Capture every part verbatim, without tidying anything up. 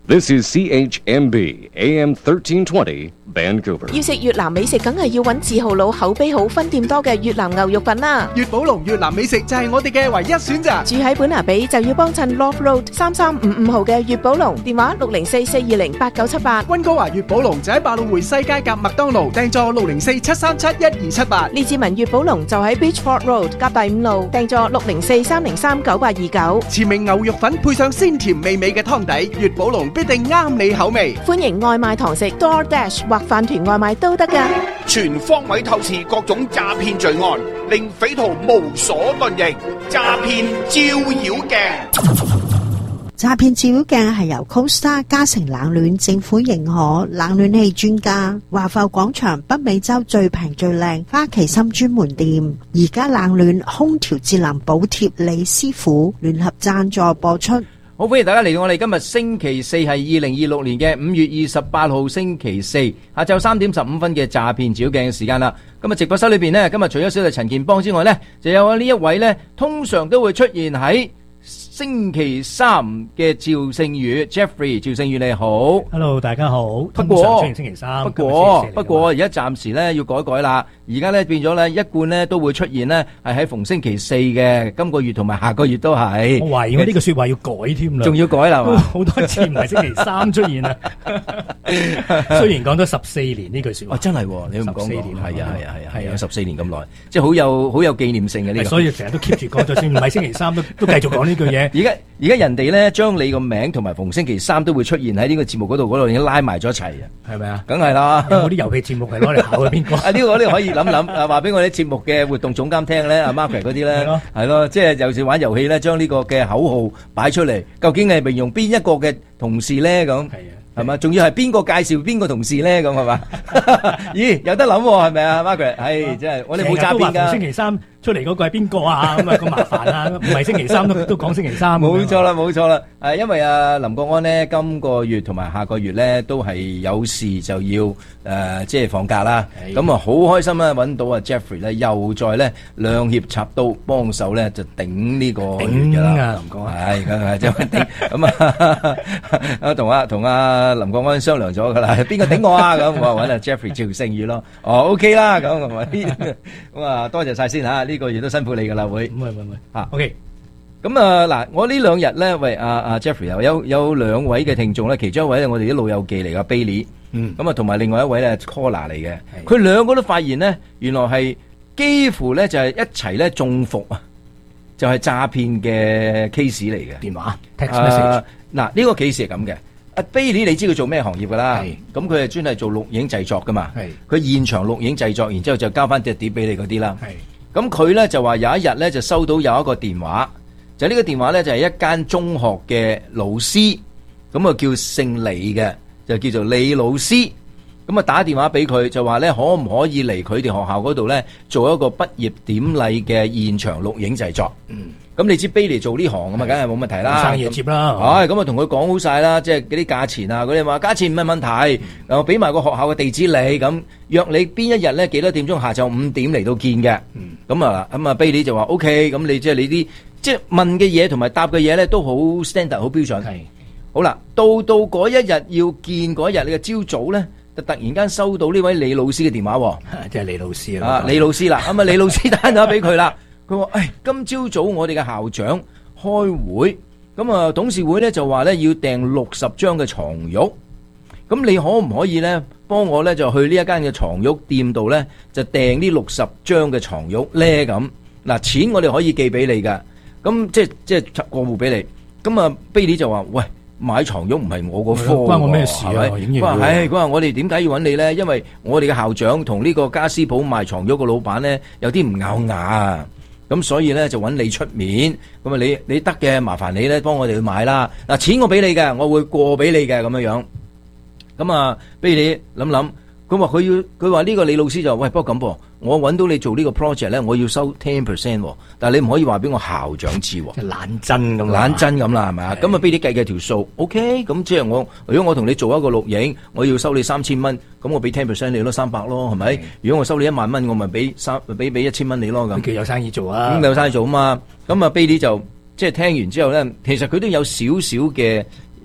This is C H M B A M thirteen twenty Vancouver。 要食越南美食，梗係要揾字號佬口碑好、分店多嘅越南牛肉粉啦。 粵寶龍越南美食就係我哋嘅唯一選擇。 住喺本拿比就要幫襯 Love Road 三三五五號嘅粵寶龍，電話六零四四二零八九七八。 溫哥華粵寶龍就喺百老匯西街夾麥當勞，訂座六零四七三七一二七八。 列治文粵寶龍就喺 Beachford Road 夾第五路，訂座六零四三零三九八二九。 前名牛肉粉配上鮮甜美味嘅湯底，粵寶龍必定啱你口味。 歡迎外賣堂食 DoorDash 或飯團外賣都得㗎。 全方位透視各種詐騙罪案，令匪徒無所遁形。詐騙照妖鏡。 詐騙照妖鏡係由 Costa 嘉誠冷暖政府認可冷暖氣專家華埠廣場北美洲最平最靚花旗參專門店，而家冷暖空調節能補貼李師傅聯合贊助播出。 好，歡迎大家嚟到我哋今日星期四係二零二六年嘅五月二十八號星期四下晝三點十五分嘅詐騙照妖鏡嘅時間啦。今日直播室裏邊呢，今日除咗小弟陳健邦之外呢，就有呢一位呢，通常都會出現喺星期三嘅趙聖宇 Jeffrey， 趙聖宇你好 ，Hello 大家好。 不過通常出現星期三， 不過不過而家暫時咧要改改啦，而家咧變咗咧一貫咧都會出現咧係喺逢星期四嘅，今個月同埋下個月都係。 我懷疑我呢個說話要改添啦， 仲要改啦嘛？ 好多次唔係星期三出現啦。雖然講咗十四年呢句說話， 真係你唔講十四年， 係啊係啊係啊係啊，十四年咁耐，即係好有好有紀念性嘅呢個。 所以成日都 keep 住講，就算唔係星期三都都繼續講呢句嘢。 而家而家人哋咧將你個名同埋逢星期三都會出現喺呢個節目嗰度，嗰度已經拉埋咗一齊啊， 係咪啊？ 梗係啦。 有冇啲遊戲節目係攞嚟考嘅邊個？ 啊呢個我哋可以諗諗啊，話俾我哋節目嘅活動總監聽咧，阿 Margaret 嗰啲咧，係咯，即係有時玩遊戲咧，將呢個嘅口號擺出嚟，究竟係形容邊一個嘅同事咧咁？係啊。係嘛？仲要係邊個介紹邊個同事咧？咁係嘛？咦，有得諗喎，係咪啊 Margaret？係真係，我哋冇詐騙㗎。 星期三出嚟嗰個係邊個啊？咁啊咁麻煩啊！唔係星期三都都講星期三。 冇錯啦，冇錯啦。誒，因為啊林國安呢，今個月同埋下個月咧都係有事就要誒，即係放假啦。咁啊，好開心啊！揾到啊 Jeffrey 咧，又再咧兩肋插刀幫手咧，就頂呢個月㗎啦。林國安係，梗係即係頂。咁啊，同啊同啊林國安商量咗㗎啦，邊個頂我啊？咁我話揾阿 Jeffrey 趙聖宇咯。哦 ，OK 啦，咁係咪？咁啊，多謝晒先嚇。呢個月都辛苦你噶啦，會唔係唔係嚇 OK。 咁啊嗱，我呢兩日咧，喂阿阿 Jeffrey 又有有兩位嘅聽眾咧，其中一位咧我哋啲老友記嚟噶 Bailey， 嗯，咁啊同埋另外一位咧 Caller 嚟嘅，佢兩個都發現咧，原來係幾乎咧就係一齊咧中伏啊，就係詐騙嘅 case 嚟嘅電話 text message。嗱呢個 case 係咁嘅，阿 Bailey 你知佢做咩行業噶啦？咁佢係專係做錄影製作噶嘛，佢現場錄影製作，然之後就交翻隻碟俾你嗰啲啦。咁佢咧就話有一日咧就收到有一個電話，就呢個電話咧就係一間中學嘅老師，咁啊叫姓李嘅，就叫做李老師，咁啊打電話俾佢就話咧可唔可以嚟佢哋學校嗰度咧做一個畢業典禮嘅現場錄影製作。嗯，咁你知 Bailey 做呢行咁啊，梗係冇問題啦， 生意接啦。 唉，咁啊同佢講好晒啦，即係嗰啲價錢啊，嗰啲話價錢唔係問題，我俾埋個學校嘅地址你，咁約你邊一日咧幾多點鐘下晝五點嚟到見嘅。咁啊咁啊 Bailey 就話 OK， 咁你即係你啲即係問嘅嘢同埋答嘅嘢咧都好 standard 好標準。係，好啦，到到嗰一日要見嗰日，你嘅朝早咧就突然間收到呢位李老師嘅電話， 即係李老師啊，李老師啦，咁啊李老師打電話俾佢啦。佢話：誒，今朝早我哋嘅校長開會，咁啊董事會咧就話咧要訂六十張嘅床褥，咁你可唔可以咧幫我咧就去呢一間嘅床褥店度咧就訂呢六十張嘅床褥咧咁？嗱，錢我哋可以寄俾你噶，咁即係即係過戶俾你。咁啊 Bailey 就話：喂，買床褥唔係我個科， 關我咩事啊？ 佢話：係，佢話我哋點解要揾你咧？因為我哋嘅校長同呢個家私鋪賣床褥嘅老闆咧有啲唔咬牙啊。咁所以咧就揾你出面，咁啊你你得嘅，麻煩你咧幫我哋去買啦。嗱，錢我俾你嘅，我會過俾你嘅咁樣樣。咁啊，俾你諗諗。佢話佢要，佢話呢個李老師就話喂，不過咁噃，我揾到你做呢個 project 咧，我要收 ten percent， 但係你唔可以話俾我校長知。 即係懶真咁， 懶真咁啦，係咪啊？咁啊，俾你計計條數 ，OK？咁即係我，如果我同你做一個錄影，我要收你三千蚊，咁我俾 ten percent 你咯，三百咯，係咪？如果我收你一萬蚊，我咪俾三，俾俾一千蚊你咯，咁。 佢有生意做啊， 咁有生意做啊嘛。咁啊，Bailey就即係聽完之後咧，其實佢都有少少嘅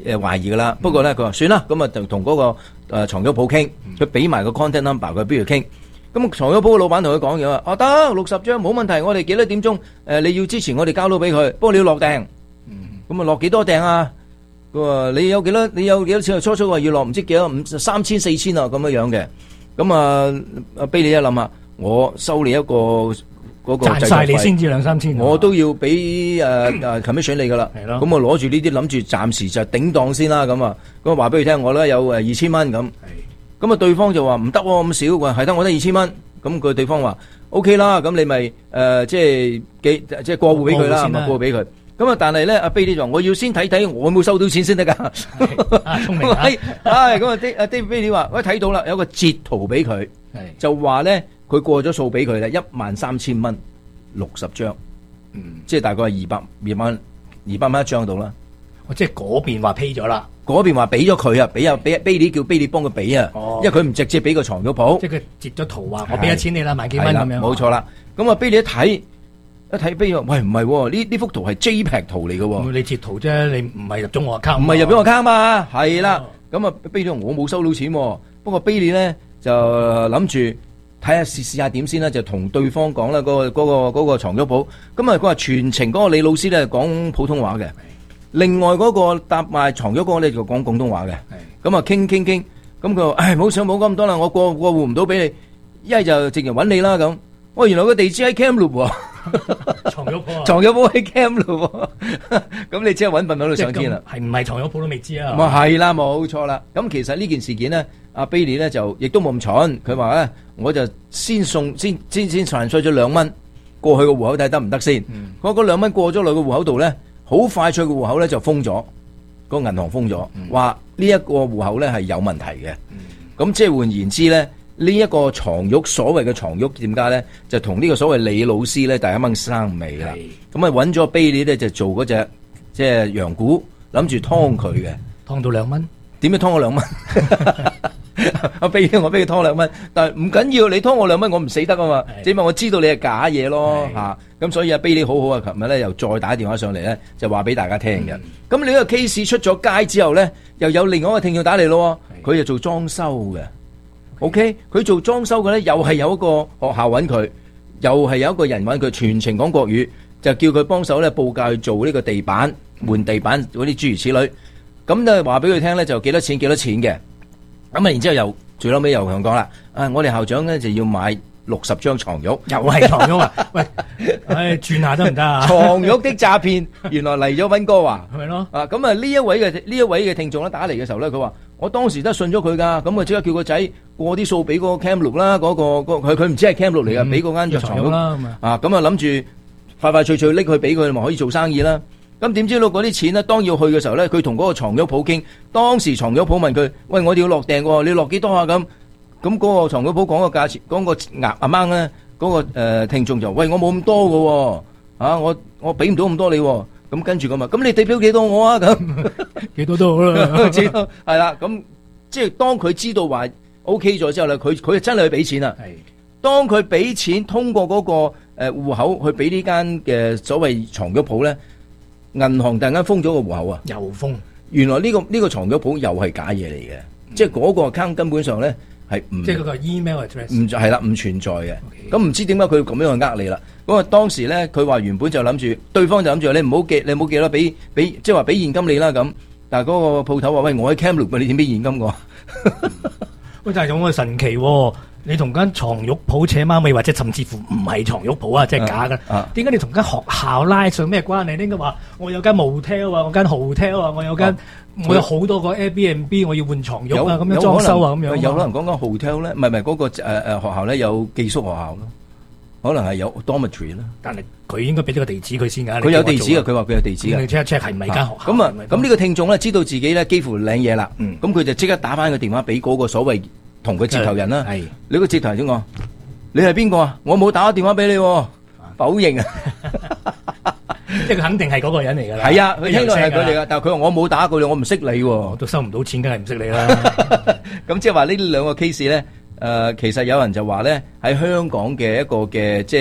誒懷疑噶啦。不過咧，佢話算啦，咁啊就同嗰個誒床褥鋪傾，佢俾埋個 contact number 佢，不如傾。咁床褥鋪嘅老闆同佢講嘢話，啊得六十張冇問題，我哋幾多點鐘誒你要之前我哋交到俾佢，不過你要落訂。咁啊落幾多訂啊？佢話你有幾多？你有幾多錢？初初話要落唔知幾多五三千四千啊咁樣樣嘅。咁啊阿卑利一諗下，我收你一個嗰個賺晒你先至兩三千， 我都要俾誒誒 commission 你噶啦。係咯。咁我攞住呢啲諗住暫時就頂檔先啦。咁啊，咁啊話俾佢聽，我咧有誒二千蚊咁。咁啊對方就話唔得喎，咁少喎，係得我得二千蚊。咁佢對方話 O K 啦，咁你咪誒、呃、即係幾即係過戶俾佢啦，咪過戶俾佢。咁啊，但係咧阿卑利就話我要先睇睇我有冇收到錢先得㗎。啊， 聰明啊！ 係，咁啊啲阿 David 話喂睇到啦，有個截圖俾佢，就話咧佢過咗數俾佢咧一萬三千蚊六十張，嗯，即係大概係二百二百蚊二百蚊一張到啦。 哦，即係嗰邊話批咗啦。嗰邊話俾咗佢啊，俾啊俾卑利叫卑利幫佢俾啊，因為佢唔直接俾個床褥鋪， 即係佢截咗圖話我俾咗錢你啦，萬幾蚊咁樣。 冇錯啦，咁啊卑利一睇一睇卑利話喂唔係，呢呢幅圖係 JPEG 圖嚟嘅， 你截圖啫，你唔係入咗我 account， 唔係入咗我 account 嘛，係啦，咁啊卑利我冇收到錢，不過卑利咧就諗住睇下試試下點先啦，就同對方講啦，嗰個嗰個嗰個床褥鋪，咁啊佢話全程嗰個李老師咧講普通話嘅。另外嗰個搭埋床褥嗰個咧就講廣東話嘅，咁啊傾傾傾，咁佢話唉冇想冇咁多啦，我過過戶唔到俾你，一係就直接揾你啦咁。喂，原來個地址喺 Kamloops 喎， 床褥鋪， 床褥鋪喺 Kamloops 喎，咁你即係揾笨到到上天啦。 係唔係床褥鋪都未知啊？ 咁啊係啦，冇錯啦。咁其實呢件事件咧，阿 Billy 咧就亦都冇咁蠢，佢話咧我就先送先先先transfer咗兩蚊過去個戶口睇得唔得先。嗰嗰兩蚊過咗落個戶口度咧。好快脆嘅戶口咧就封咗，個銀行封咗，話呢一個戶口咧係有問題嘅。咁、嗯、即係換言之咧，呢、這、一個床褥所謂嘅床褥店家咧，就同呢個所謂李老師咧，大家掹生尾啦。咁啊揾咗卑利咧就做嗰隻即係羊股，諗住劏佢嘅， 劏到兩蚊，點樣劏我兩蚊？我俾我俾佢劏兩蚊，但係唔緊要，你劏我兩蚊，我唔死得啊嘛。只係我知道你係假嘢咯吓，咁、啊、所以阿卑利好好啊，琴日咧又再打電話上嚟咧，就話俾大家聽嘅。咁、嗯、你呢個 case 出咗街之後咧，又有另外一個聽眾打嚟咯，佢就做裝修嘅 ，OK，佢做裝修嘅咧，又係有一個學校揾佢，又係有一個人揾佢，全程講國語，就叫佢幫手咧報價去做呢個地板換地板嗰啲諸如此類，咁就話俾佢聽咧就幾多錢幾多錢嘅。咁啊，然之後又最後尾又同講啦，啊，我哋校長咧就要買六十張床褥， 又係床褥啊！喂，唉，轉下得唔得啊？ 床褥的詐騙，原來嚟咗溫哥華， 係咪咯？ 啊，咁啊呢一位嘅呢一位嘅聽眾咧打嚟嘅時候咧，佢話我當時都信咗佢噶，咁啊即刻叫個仔過啲數俾嗰個 Kamloops 啦，嗰個佢佢唔知係 Kamloops 嚟噶，俾嗰間床褥啦，啊，咁啊諗住快快脆脆拎佢俾佢，咪可以做生意啦。咁點知道嗰啲錢呢？當要去嘅時候咧，佢同嗰個床褥鋪傾。當時床褥鋪問佢：喂，我哋要落訂喎，你落幾多啊？咁咁嗰個床褥鋪講個價錢，講個額阿掹咧，嗰、嗰個誒、呃、聽眾就：喂，我冇咁多嘅喎、啊，我我俾唔到咁多你喎。咁跟住咁啊，咁你哋俾幾多我啊？咁幾多都好啦， 知道係啦。咁即係當佢知道話 O K 咗之後咧，佢佢真係去俾錢啦。係當佢俾錢通過嗰個誒戶口去俾呢間嘅所謂床褥鋪咧。銀行突然間封咗個戶口啊！ 又封， 原來呢、這個呢、這個床褥鋪又係假嘢嚟嘅，嗯、即係嗰個 account 根本上咧係唔即係嗰個 email address 唔係啦，唔存在嘅。咁唔 Okay. 知點解佢咁樣去呃你啦？咁啊當時咧，佢話原本就諗住，對方就諗住你唔好寄，你唔好寄啦，俾俾即係話俾現金你啦咁。但係嗰個鋪頭話：喂，我喺 Kamloops，你點俾現金我？ 喂，但係咁個神奇喎、哦！你同間床褥鋪扯貓尾，或者甚至乎唔係床褥鋪啊，即係假噶。點解、啊、你同間學校拉上咩關係？你應該話我有間 motel 啊，我間 hotel 啊，我有間、啊、我有好多個 Airbnb，我要換床褥啊，咁樣裝修啊，咁樣。 有可能講緊 hotel 咧，唔係唔係嗰個誒誒、呃、學校咧有寄宿學校咯，可能係有 dormitory 啦。 但係佢應該俾咗個地址佢先㗎。 佢有地址㗎，佢話佢有地址㗎。 你 check check 係咪間學校？ 咁啊，咁呢個聽眾咧知道自己咧幾乎領嘢啦，咁佢、嗯、就即刻打翻個電話俾嗰個所謂。同佢接頭人啦，係你個接頭人先講，你係邊個啊？我冇打電話俾你，否認啊！ 即係佢肯定係嗰個人嚟噶啦。係啊，佢聽到係佢嚟噶，但係佢話我冇打過你，我唔識你，我都收唔到錢，梗係唔識你啦。 咁即係話呢兩個 case 咧，誒，其實有人就話咧喺香港嘅一個嘅即係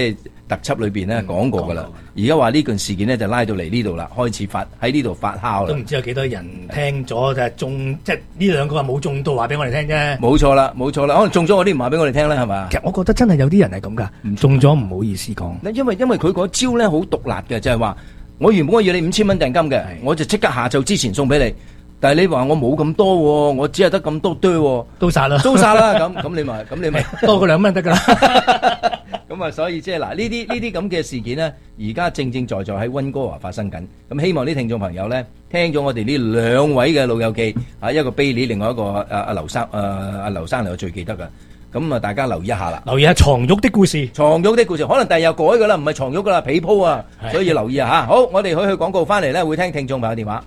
特輯裏邊咧講過噶啦。而家話呢件事件咧就拉到嚟呢度啦，開始發喺呢度發酵啦。 都唔知有幾多人聽咗，就係中，即係呢兩個話冇中到話俾我哋聽啫。 冇錯啦，冇錯啦，可能中咗我啲唔話俾我哋聽啦，係嘛？ 其實我覺得真係有啲人係咁噶，中咗唔好意思講。 因為因為佢嗰招咧好毒辣嘅，就係話我原本我要你五千蚊訂金嘅，我就即刻下晝之前送俾你。但係你話我冇咁多，我只係得咁多堆， 都殺啦， 都殺啦，咁咁你咪咁你咪多過兩蚊得噶啦。 咁啊，所以即係嗱呢啲呢啲咁嘅事件呢，而家正正在在喺溫哥華發生緊。咁希望啲聽眾朋友呢，聽咗我哋呢兩位嘅老友記啊，一個 Billy， 另外一個阿阿劉生，誒阿劉生係我最記得噶。咁啊，大家留意一下啦， 留意下床褥的故事， 床褥的故事，可能第日又改噶啦，唔係床褥噶啦，被鋪啊，所以要留意啊吓。好，我哋去去廣告翻嚟呢，會聽聽眾朋友電話。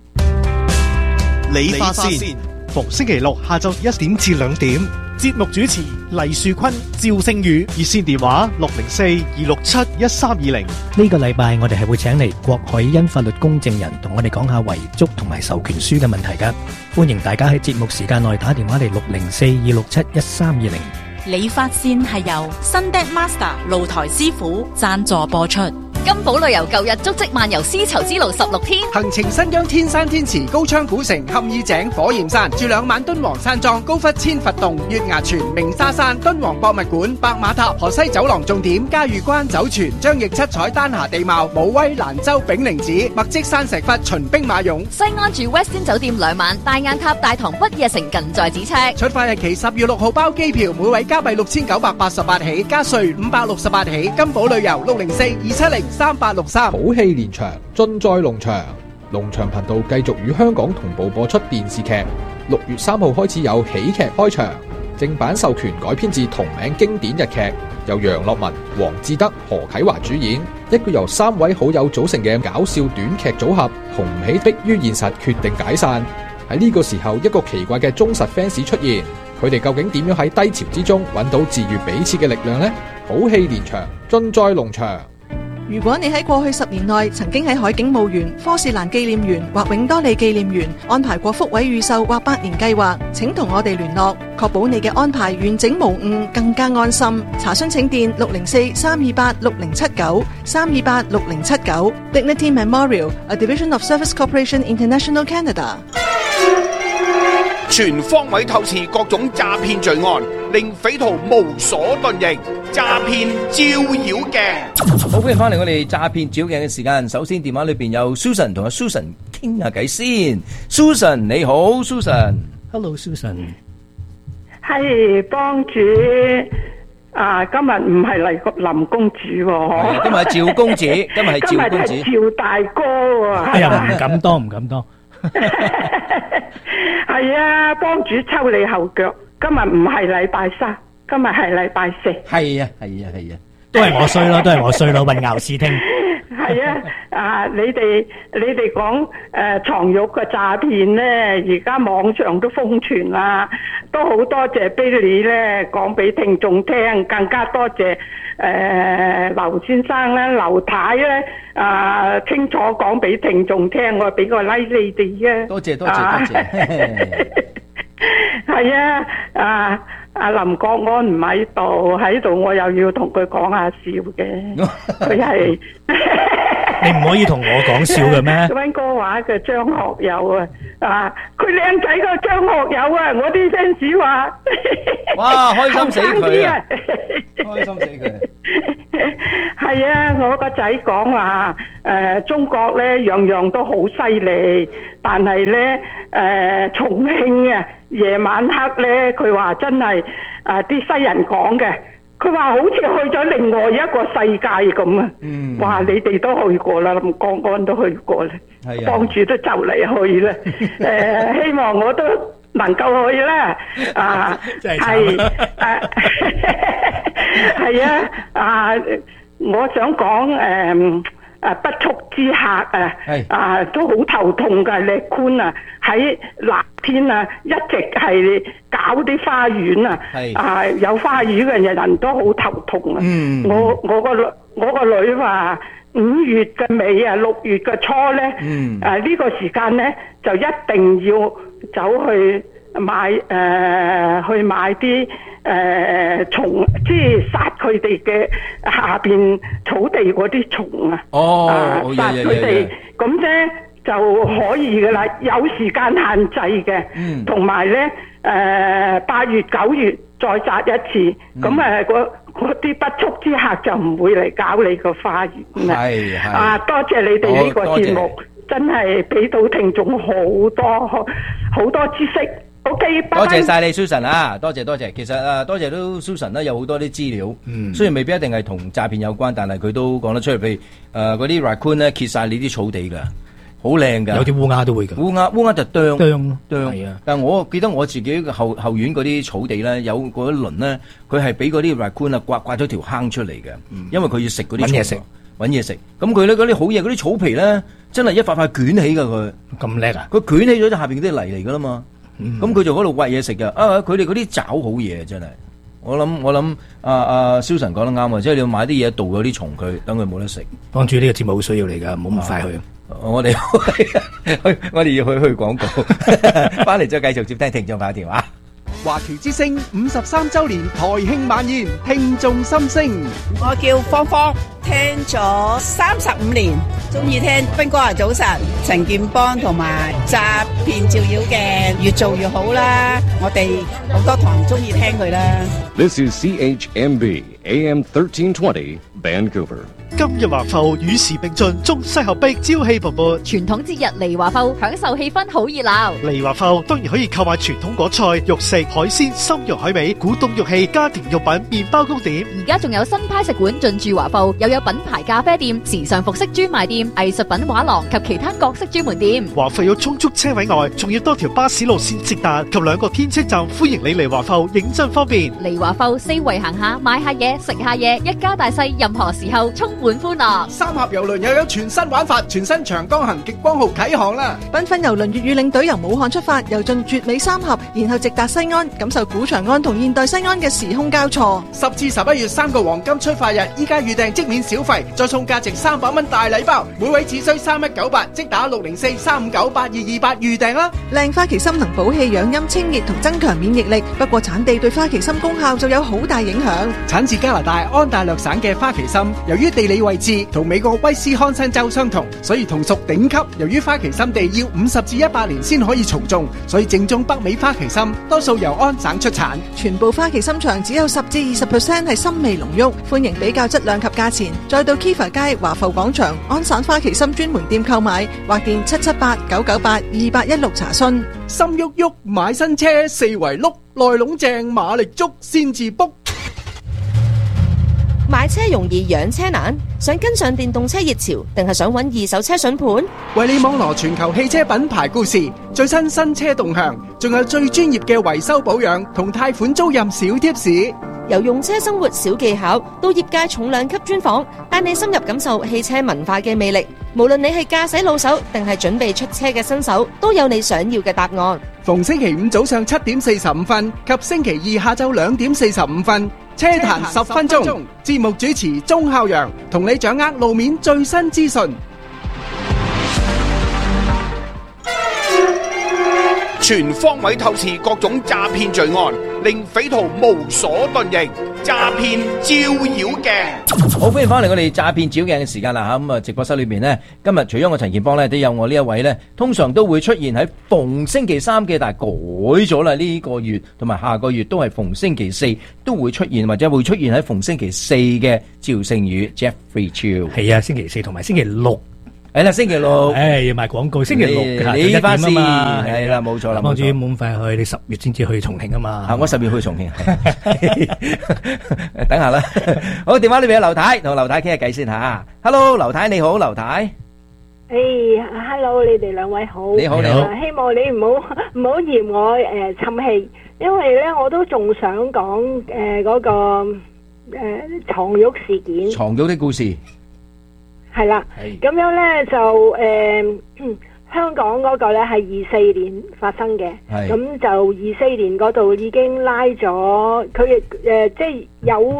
理髮線，逢星期六下晝一點至兩點。 節目主持黎樹坤、趙星宇， 熱線電話六零四二六七一三二零。 呢個禮拜我哋係會請嚟郭海欣法律公證人同我哋講下遺囑同埋授權書嘅問題㗎。歡迎大家喺節目時間內打電話嚟六零四二六七一三二零。 理髮線係由 Sunday Master 露台師傅贊助播出。金寶旅遊舊日足跡漫遊絲綢之路十六天， 行程新疆天山天池、高昌古城、坎耳井、火焰山，住兩晚敦煌山莊、高窟千佛洞、月牙泉、鳴沙山、敦煌博物館、白馬塔、河西走廊重點、嘉峪關酒泉、張掖七彩丹霞地貌、武威蘭州炳靈寺、墨跡山石窟、秦兵馬俑。 西安住 Westin 酒店兩晚，大雁塔、大堂不夜城近在咫尺。 出發日期十月六號包機票，每位加幣六千九百八十八起，加稅五百六十八起。金寶旅遊六零四二七零三八六三。 好戲連場，盡在龍翔。龍翔頻道繼續與香港同步播出電視劇。六月三號開始有喜劇開場，正版授權改編自同名經典日劇，由楊樂文、黃志德、何啟華主演，一個由三位好友組成嘅搞笑短劇組合，紅唔起迫於現實，決定解散。喺呢個時候，一個奇怪嘅忠實 fans 出現，佢哋究竟點樣喺低潮之中揾到治癒彼此嘅力量呢？好戲連場，盡在龍翔。 如果你喺過去十年內曾經喺海景墓園、科士蘭紀念園或永多利紀念園安排過福位預售或百年計劃，請同我哋聯絡，確保你嘅安排完整無誤，更加安心。查詢請電六零四三二八六零七九三二八六零七九。Dignity Memorial, a division of Service Corporation International Canada。 全方位透視各種詐騙罪案，令匪徒無所遁形。詐騙照妖鏡， 好，歡迎翻嚟我哋詐騙照鏡嘅時間。首先電話裏邊有 Susan 同阿 Susan 傾下偈先。Susan 你好 ，Susan。Hello Susan。 係幫主啊，今日唔係嚟林公主喎， 今日係趙公子，今日係趙公子， 今日係趙大哥喎。 哎呀，唔敢當，唔敢當。 係啊，幫主抽你後腳。今日唔係禮拜三，今日係禮拜四。 係啊，係啊，係啊， 都係我衰咯，都係我衰咯，混淆視聽。 係啊，啊，你哋你哋講誒床褥嘅詐騙咧，而家網上都瘋傳啦，都好多謝 Billy 咧講俾聽眾聽，更加多謝誒劉先生咧、劉太咧啊清楚講俾聽眾聽，我俾個 like 你哋啊！ 多謝多謝多謝。 係啊，啊阿林國安唔喺度，喺度我又要同佢講下笑嘅，佢係你唔可以同我講笑嘅咩？ 溫哥華嘅張學友啊，啊佢靚仔個張學友啊，我啲 fans 話， 哇開心死佢啊，開心死佢。 係啊，我個仔講話誒，中國咧樣樣都好犀利，但係咧誒重慶啊，夜晚黑咧，佢話真係誒啲西人講嘅，佢話好似去咗另外一個世界咁啊！嗯，哇！你哋都去過啦，咁江安都去過啦，幫主都就嚟去啦。誒，希望我都能夠去啦。啊，係誒，係啊，啊，我想講誒。誒不速之客啊，啊都好頭痛㗎，叻坤啊喺藍天啊一直係搞啲花園啊，啊有花園嘅人都好頭痛啊。嗯、我我個女我個女話五月嘅尾啊，六月嘅初咧，嗯、啊呢、呢個時間咧就一定要走去買誒、呃、去買啲誒蟲，即係殺佢哋嘅下邊草地嗰啲蟲啊， 哦， 啊哦殺佢哋，咁咧就可以噶啦，有時間限制嘅，同埋咧誒八月九月再殺一次，咁誒嗰嗰啲不速之客就唔會嚟搞你個花園啦。 係係啊，多謝你哋呢個節目，真係俾到聽眾好多好多知識。OK， 多謝晒你 Susan 啊，多謝多謝。其實啊，多謝都 Susan 咧，有好多啲資料，嗯，雖然未必一定係同詐騙有關，但係佢都講得出嚟。譬如誒嗰啲 raccoon 咧，揭晒你啲草地㗎，好靚㗎。 有啲烏鴉都會㗎。烏鴉烏鴉就啄啄啄，係啊。但係我記得我自己後後院嗰啲草地咧，有嗰一輪咧，佢係俾嗰啲 raccoon 啊刮刮咗條坑出嚟嘅，因為佢要食嗰啲揾嘢食， 揾嘢食。咁佢咧嗰啲好嘢，嗰啲草皮咧，真係一塊塊捲起㗎佢。 咁叻啊！ 佢捲起咗，就下邊嗰啲泥嚟㗎啦嘛。咁佢就嗰度餵嘢食嘅，啊！佢哋嗰啲爪好嘢真係，我諗我諗，阿阿蕭神講得啱啊，即係你要買啲嘢導咗啲蟲佢，等佢冇得食。 幫住呢個節目好需要嚟㗎，唔好咁快去。 我哋去，我哋要去去廣告，翻嚟再繼續接聽聽眾朋友電話。 華僑之聲五十三周年台慶晚宴，聽眾心聲。 我叫芳芳，聽咗三十五年，中意聽冰哥啊早晨，陳建邦同埋詐騙照妖嘅，越做越好啦。我哋好多堂中意聽佢啦。 This is C H M B A M thirteen twenty Vancouver。 今日華埠與時並進，中西合璧，朝氣勃勃。 傳統節日嚟華埠，享受氣氛好熱鬧。 嚟華埠當然可以購買傳統果菜、肉食、海鮮、參肉海味、古董玉器、家庭用品、麵包糕點。 而家仲有新派食館進駐華埠，又有品牌咖啡店、時尚服飾專賣店、藝術品畫廊及其他各式專門店。 華埠有充足車位外，仲要多條巴士路線直達及兩個天車站，歡迎你嚟華埠，認真方便。 嚟華埠四圍行下，買下嘢，食下嘢，一家大細任何時候充滿歡樂。 三峽郵輪又有全新玩法，全新長江行極光號啟航啦！ 繽紛郵輪粵語領隊由武漢出發，遊進絕美三峽，然後直達西安，感受古長安同現代西安嘅時空交錯。 十至十一月三個黃金出發日，依家預訂即免小費，再送價值三百蚊大禮包，每位只需三一九八，即打六零四三五九八二二八預訂啦！ 靚花旗參能補氣養陰、清熱同增強免疫力，不過產地對花旗參功效就有好大影響。 產自加拿大安大略省嘅花旗參，由於地理位置同美國威斯康辛州相同，所以同屬頂級。由於花旗參地要五十至一百年先可以重種，所以正宗北美花旗參多數由安省出產。 全部花旗參場只有十至二十 percent 係參味濃郁，歡迎比較質量及價錢。再到 Kiva 街華埠廣場安省花旗參專門店購買，或電七七八九九八二八一六查詢。 心喐喐買新車，四圍碌，內籠正馬力足先至 book。 買車容易養車難，想跟上電動車熱潮，定係想揾二手車筍盤？ 為你網羅全球汽車品牌故事，最新新車動向，仲有最專業嘅維修保養同貸款租賃小貼士。 由用車生活小技巧到業界重量級專訪，帶你深入感受汽車文化嘅魅力。無論你係駕駛老手定係準備出車嘅新手，都有你想要嘅答案。 逢星期五早上七點四十五分及星期二下晝兩點四十五分，車談十分鐘，節目主持鐘孝陽同你掌握路面最新資訊。 全方位透視各種詐騙罪案，令匪徒無所遁形。詐騙照妖鏡， 好，歡迎翻嚟我哋詐騙照妖鏡嘅時間啦吓，咁啊直播室裏邊呢，今日除咗我陳健邦呢，都有我呢一位呢，通常都會出現喺逢星期三嘅，但係改咗啦，呢個月同埋下個月都係逢星期四都會出現，或者會出現喺逢星期四嘅趙聖宇 Jeffrey Chiu。 係啊，星期四同埋星期六。 係啦，星期六， 誒要賣廣告。星期六嘅你翻先， 嘛， 係啦，冇錯啦。 望住冇咁快去，你十月先至去重慶啊嘛。 啊，我十月去重慶。等下啦。好，電話裏邊有劉太，同劉太傾下偈先吓。Hello，劉太你好，劉太。 誒，Hello，你哋兩位好。 你好，你好。 希望你唔好唔好嫌我誒沉氣，因為咧我都仲想講誒嗰個誒床褥事件。 床褥的故事。 係啦，咁樣咧就誒、呃，香港嗰個咧係二四年發生嘅，咁就二四年嗰度已經拉咗佢，誒、呃，即係有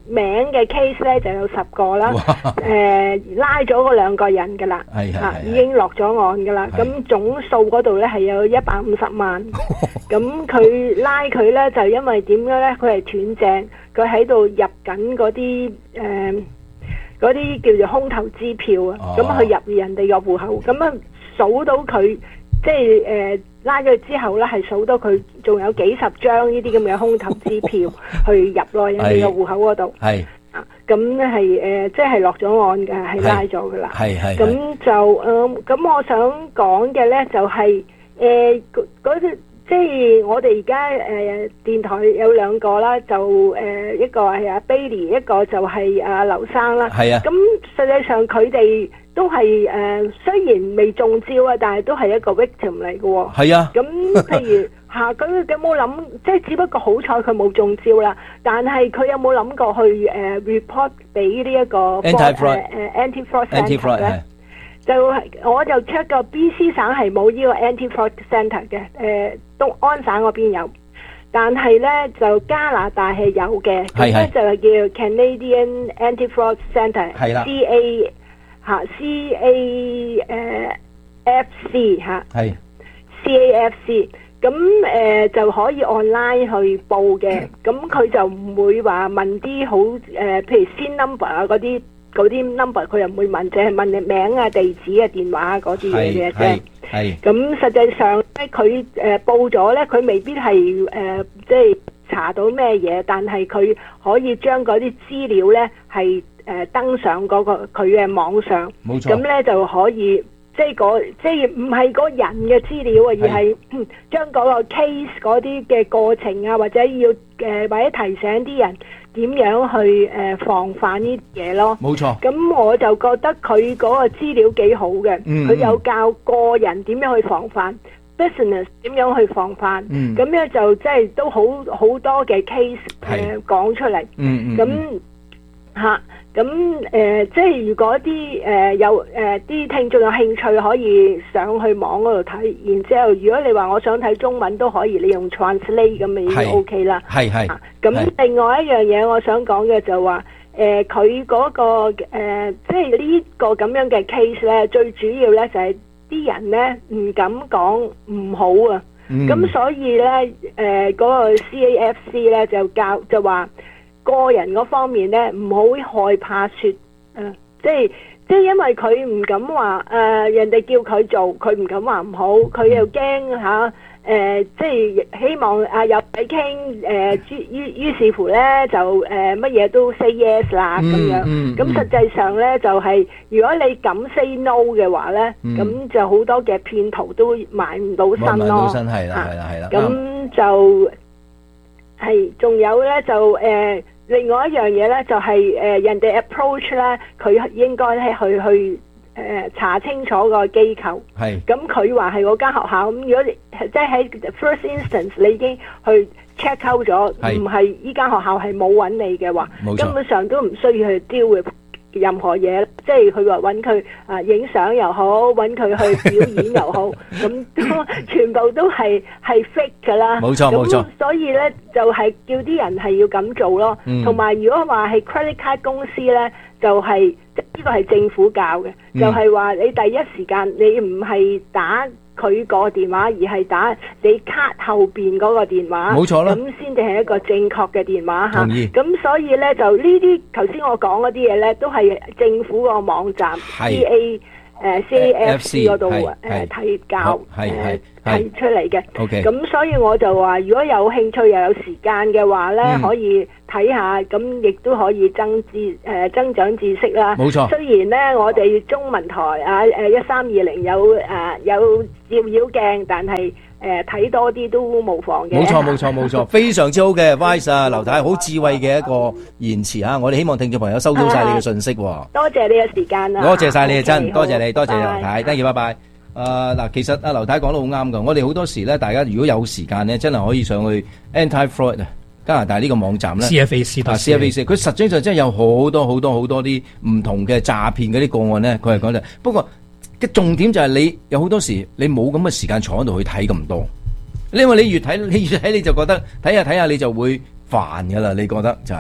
名嘅 case 咧就有十個啦，誒拉咗嗰兩個人㗎啦，啊已經落咗案㗎啦，咁總數嗰度咧係有一百五十萬，咁佢拉佢咧就因為點樣咧？佢係斷正，佢喺度入緊嗰啲誒嗰啲叫做空頭支票啊，咁佢入人哋個戶口，咁啊數到佢即係誒拉咗佢之後咧，係數到佢仲有幾十張呢啲咁嘅空頭支票去入落人哋個戶口嗰度。係啊，咁咧係誒，即係落咗案嘅，係拉咗噶啦。係係。咁就誒，咁我想講嘅咧就係誒嗰啲，即係我哋而家誒電台有兩個啦，就誒一個係阿 Bailey，一個就係阿劉生啦。係啊。咁實際上佢哋都係誒、呃，雖然未中招啊，但係都係一個 victim 嚟嘅喎。係啊。咁譬如嚇，佢有冇諗？即係只不過好彩佢冇中招啦。但係佢有冇諗過去誒、呃、report 俾呢一個 anti-fraud 誒 anti-fraud centre 咧？就係我就 check 個 B C 省係冇呢個 anti-fraud centre 嘅，誒、呃、東安省嗰邊有，但係咧就加拿大係有嘅，咁咧就係叫 Canadian Anti-Fraud Centre， 係啦 ，C A 嚇 C A 誒 F C 嚇，係 C A F C， 咁誒、呃、就可以 online 去報嘅，咁佢就唔會話問啲好誒，譬如 S I N number 啊嗰啲。嗰啲 number 佢又唔會問，淨係問你名啊、地址啊、電話啊嗰啲嘢嘅啫。係。咁實際上咧，佢誒報咗咧，佢未必係誒即係查到咩嘢，但係佢可以將嗰啲資料咧係誒登上嗰個佢嘅網上。冇錯。咁咧就可以即係嗰即係唔係嗰人嘅資料啊，而係將嗰個 case 嗰啲嘅過程啊，或者要誒、呃、或者提醒啲人。點樣去誒、呃、防範呢啲嘢咯？冇錯。咁我就覺得佢嗰個資料幾好嘅，佢、嗯、有教個人點樣去防範、嗯、business 點樣去防範。咁、嗯、樣就即係都好好多嘅 case 誒講、呃、出嚟。嗯嗯。咁嚇。咁誒、呃，即係如果啲誒、呃、有誒啲、呃、聽眾有興趣，可以上去網嗰度睇。然之後，如果你話我想睇中文都可以，你用 translate 咁咪已經 OK 啦。係係。咁、啊、另外一樣嘢，我想講嘅就話誒，佢、呃、嗰、那個、呃、即係呢個咁樣嘅 case 咧，最主要咧就係、是、啲人咧唔敢講唔好啊。咁、嗯、所以咧誒嗰個 C A F C 咧就教就話。個人嗰方面咧，唔好害怕說，誒、呃，即係即係因為佢唔敢話，誒、呃，人哋叫佢做，佢唔敢話唔好，佢又驚吓，誒、呃，即係希望啊有偈傾，誒、呃，於於是乎咧就誒乜嘢都 say yes 啦咁、嗯、樣，咁、嗯嗯、實際上咧就係、是、如果你敢 say no 嘅話咧，咁、嗯、就好多嘅騙徒都買唔到身咯，買唔到身係啦係啦係啦，咁、啊、就係仲有咧就誒。呃另外一樣嘢咧，就係、是、誒、呃、人哋 approach 咧，佢應該咧去去誒、呃、查清楚個機構。係。咁佢話係嗰間學校，咁如果你即係喺 first instance 你已經去 check out 咗，唔係依間學校係冇揾你嘅話，根本上都唔需要去 deal with任何嘢，即係佢話揾佢啊影相又好，揾佢去表演又好，咁都全部都係係 fake 噶啦。冇錯冇錯。所以咧就係、是、叫啲人係要咁做咯。同、嗯、埋如果話係 credit card 公司咧，就係呢個係政府教嘅、嗯，就係、是、話你第一時間你唔係打佢個電話，而係打你卡後邊嗰個電話，冇錯啦，咁先至係一個正確嘅電話吓。咁所以咧就呢啲頭先我講嗰啲嘢咧，都係政府個網站 C A 誒 C A F C 嗰度誒提教誒提出嚟嘅。咁、okay. 所以我就話，如果有興趣又有時間嘅話咧、嗯，可以睇下，咁亦都可以增知誒、呃、增長知識啦。冇錯。雖然咧，我哋中文台啊誒一三二零有誒、呃、有照妖鏡，但係誒睇多啲都無妨嘅。冇錯冇錯冇錯，非常之好嘅 advice 啊，劉太，好智慧嘅一個言辭啊！我哋希望聽眾朋友收到晒你嘅信息、啊。多謝你嘅時間啊！多謝晒你嘅真，多謝你，多謝劉太，thank you，拜拜。誒嗱，其實阿劉太講得好啱㗎，我哋好多時咧，大家如果有時間咧，真係可以上去 Anti-Fraud 啊，加拿大呢個網站咧 ，C F A C 啊 ，C F A C， 佢實際上真係有好多好多好多啲唔同嘅詐騙嗰啲個案咧，佢係講就，不過嘅重點就係你有好多時你冇咁嘅時間坐喺度去睇咁多，因為你越睇你越睇你就覺得睇下睇下你就會煩㗎啦，你覺得就係、是。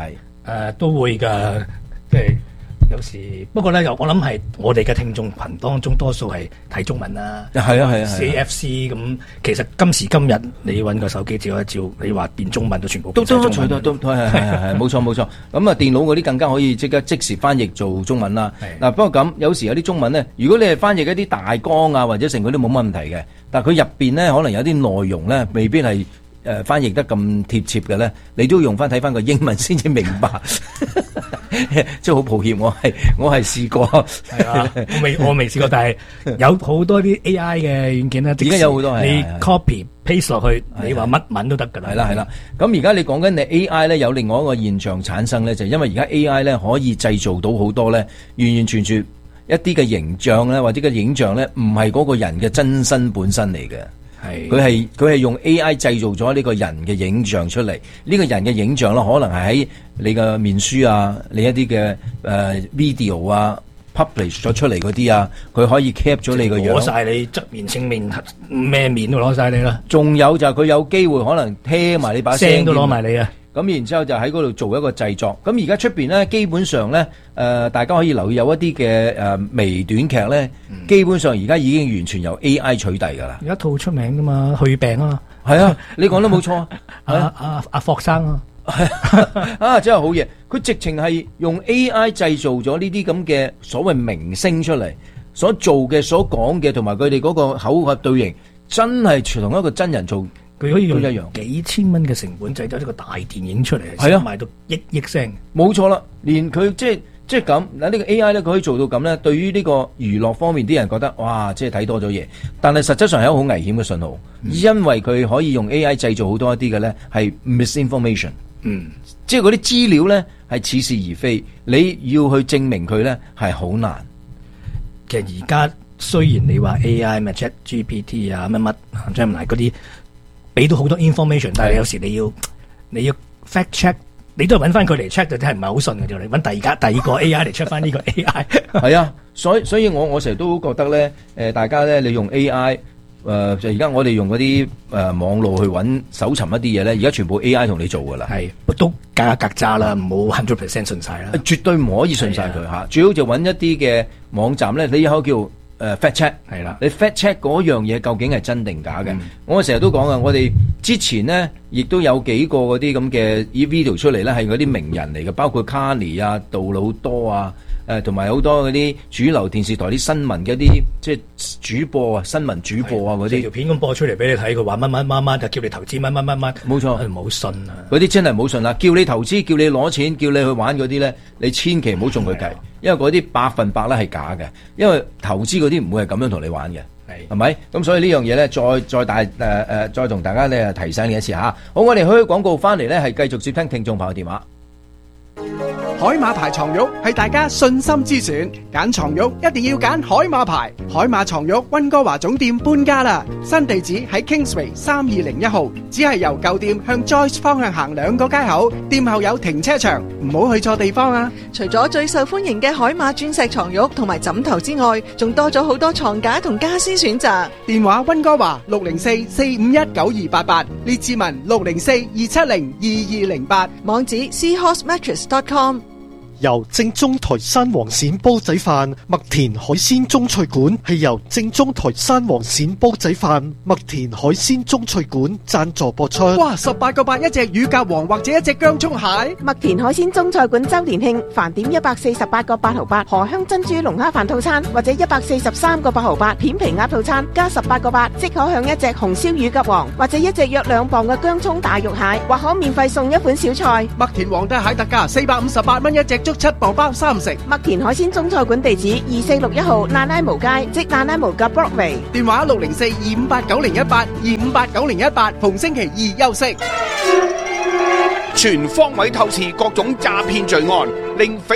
誒都會㗎，即係。有時不過咧，我諗係我哋嘅聽眾群當中多數係睇中文啦。 係啊係啊 ，C F C 咁，其實今時今日你揾個手機照一照，你話變中文都全部變中文。 都都都都係係係冇錯冇錯。咁啊，電腦嗰啲更加可以即刻即時翻譯做中文啦。嗱，不過咁有時有啲中文咧，如果你係翻譯一啲大綱啊或者成嗰啲冇乜問題嘅，但係佢入邊咧可能有啲內容咧未必係。誒、呃、翻譯得咁貼切嘅咧，你都要用翻睇翻個英文先至明白，即係好抱歉，我係我係試過， 係啊，我未我未試過，但係有好多啲 A I 嘅軟件咧， 而家有好多係你 copy paste 落去，你話乜文都得㗎啦。 係啦係啦，咁而家你講緊你 A I 咧有另外一個現象產生咧，就係、因為而家 A I 咧可以製造到好多咧完完全全一啲嘅形象咧，或者嘅影像咧，唔係嗰個人嘅真身本身嚟嘅。係佢係佢係用 A I 製造咗呢個人嘅影像出嚟，呢、呢個人嘅影像啦，可能係喺你嘅面書啊，你一啲嘅誒 video 啊 publish 咗出嚟嗰啲啊，佢可以 cap 咗你個樣， 攞晒你側面、正面、咩面都攞晒你啦。 仲有就係佢有機會可能聽埋你把聲， 聲都攞埋你啊！ 咁然之後就喺嗰度做一個製作。咁而家出邊咧，基本上咧，誒、呃、大家可以留意有一啲嘅誒微短劇咧、嗯，基本上而家已經完全由 A I 取締㗎啦。 有一套出名㗎嘛，去病啊， 係啊，你講得冇錯。 阿阿阿霍生啊， 啊真係好嘢！佢直情係用 A I 製造咗呢啲咁嘅所謂明星出嚟，所做嘅、所講嘅同埋佢哋嗰個口合對應，真係同一個真人做。 佢可以用一樣幾千蚊嘅成本製作一個大電影出嚟，係啊，賣到億億聲。 冇錯啦，連佢即係即係咁嗱，呢個 A I 咧，佢可以做到咁咧。對於呢個娛樂方面，啲人覺得哇，即係睇多咗嘢。但係實質上係一個好危險嘅信號，嗯、因為佢可以用 A I 製造好多一啲嘅咧係 misinformation。嗯，即係嗰啲資料咧係似是而非，你要去證明佢咧係好難。 其實而家雖然你話 A I 咩 Chat G P T 啊乜乜 Gemini 嗰啲。俾到好多 information，但係有時你要你要 fact check，你都係揾翻佢嚟 check 就真係唔係好信嘅，就嚟揾第二家第二個 A I 嚟 check 翻呢個 A I。 係啊，所以所以我我成日都覺得咧，誒、呃、大家咧，你用 A I，誒、呃、就而家我哋用嗰啲誒網絡去揾搜尋一啲嘢咧，而家全部 A I 同你做噶啦，係都格格渣啦，唔好 hundred percent 信晒啦， 絕對唔可以信晒佢嚇，最好就揾一啲嘅網站咧，你可以叫。誒 fact check 係啦，你 fact check 嗰樣嘢究竟係真定假嘅？嗯、我成日都講啊，我哋之前呢亦都有幾個嗰啲咁嘅 video 出嚟咧，係嗰啲名人嚟嘅，包括 Kanye 啊、杜魯多啊，誒同埋好多嗰啲主流電視台啲新聞嘅啲即係主播啊、新聞主播啊嗰啲條片咁播出嚟俾你睇，佢話乜乜乜乜就叫你投資乜乜乜乜，冇錯，唔好信啊！ 嗰啲真係唔好信啦，叫你投資、叫你攞錢、叫你去玩嗰啲咧，你千祈唔好中佢計。因為嗰啲百分百咧係假嘅，因為投資嗰啲唔會係咁樣同你玩嘅，係係咪？咁所以呢樣嘢咧，再再大誒誒、呃，再同大家咧提醒你一次吓。好，我哋去廣告翻嚟咧，係繼續接聽聽眾朋友電話。 海馬牌床褥係大家信心之選，揀床褥一定要揀海馬牌。海馬床褥溫哥華總店搬家啦，新地址喺 Kingsway 三二零一號，只係由舊店向 Joyce 方向行兩個街口，店後有停車場，唔好去錯地方啊！ 除咗最受歡迎嘅海馬鑽石床褥同埋枕頭之外，仲多咗好多床架同家私選擇。 電話溫哥華六零四四五一九二八八，列志文六零四二七零二二零八， 網址 seahorse mattress dot com。 由正宗台山黃鱔煲仔飯麥田海鮮中菜館係由正宗台山黃鱔煲仔飯麥田海鮮中菜館贊助播出。 哇！十八個八一隻乳鴿王或者一隻薑蔥蟹。 麥田海鮮中菜館周年慶，飯點一百四十八個八毫八，荷香珍珠龍蝦飯套餐或者一百四十三個八毫八，片皮鴨套餐加十八個八，即可享一隻紅燒乳鴿王或者一隻約兩磅嘅薑蔥大肉蟹，或可免費送一款小菜。 麥田皇帝蟹特價四百五十八蚊一隻，足七磅包三食。 麥田海鮮中菜館地址二四六一號那拉無街，即那拉無嘅 Broadway。 電話六零四二五八九零一八二五八九零一八，逢星期二休息。 全方位透視各種詐騙罪案，令匪